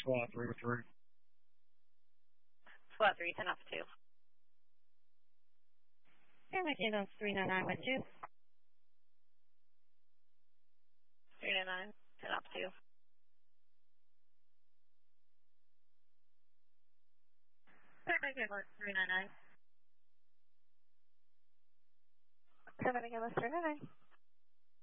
SWAT 303. SWAT 3, 10 off 2. Making 399 with 2. 399, 10 off 2. Making 399. 7 again, 399.